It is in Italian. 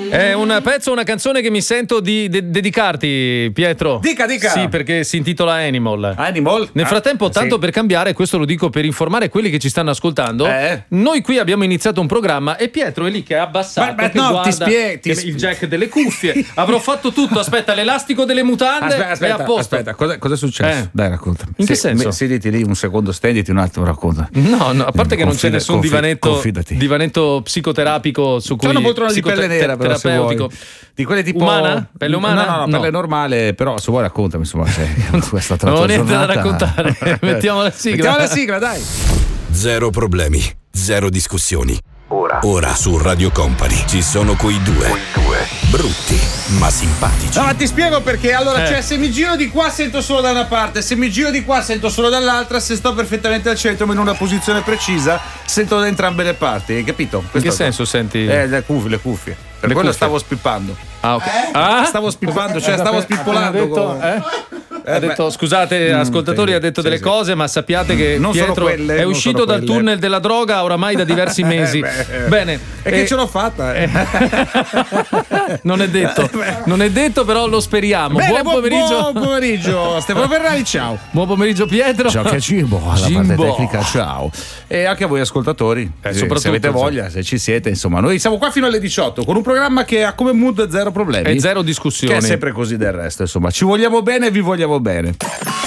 È un pezzo, una canzone che mi sento di dedicarti, Pietro. Dica. Sì, perché si intitola Animal. Nel frattempo, tanto per cambiare, questo lo dico per informare quelli che ci stanno ascoltando. Noi qui abbiamo iniziato un programma e Pietro è lì che è abbassato, che guarda il jack delle cuffie. Avrò fatto tutto. Aspetta, l'elastico delle mutande è a posto. Aspetta, cosa è successo? Dai, raccontami. In che senso? Sediti lì un secondo, stenditi un attimo, racconta. No, a parte che non c'è nessun divanetto psicoterapico su cui c'è una poltrona di pelle nera, però, terapeutico. Di quelle tipo umana? Pelle umana? No, pelle normale, però se vuoi raccontami, insomma, questa non ho niente da raccontare. Mettiamo la sigla, dai. Zero problemi, zero discussioni. Ora su Radio Company ci sono quei due brutti ma simpatici. No, ma ti spiego perché. Allora, cioè, se mi giro di qua sento solo da una parte, se mi giro di qua sento solo dall'altra, se sto perfettamente al centro ma in una posizione precisa sento da entrambe le parti, hai capito? In che senso senti? Le cuffie. Per quello stavo spippando. Ok. Stavo spippando, cioè stavo spippolando. Ha detto, scusate ascoltatori, ha detto delle cose, ma sappiate che non Pietro è uscito dal tunnel della droga oramai da diversi mesi. Bene. E che ce l'ho fatta. Non è detto, però lo speriamo. Bene, buon pomeriggio Stefano Ferrari, ciao. Buon pomeriggio Pietro. Ciao che Gimbo, alla parte tecnica, ciao. E anche a voi ascoltatori, se avete voglia, se ci siete, insomma, noi siamo qua fino alle 18 con un programma che ha come mood zero problemi e zero discussioni. Che è sempre così del resto, insomma, ci vogliamo bene e vi vogliamo bene.